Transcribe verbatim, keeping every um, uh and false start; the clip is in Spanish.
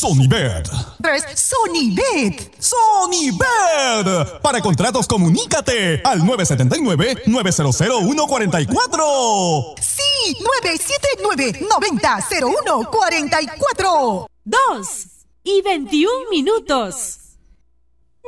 Sonibet. tres. Sonibet. Sonibet. Para contratos, comunícate al nueve siete nueve, nueve cero cero, uno cuatro cuatro. Sí, nueve siete nueve, nueve cero cero uno cuatro cuatro. Dos y veintiún minutos.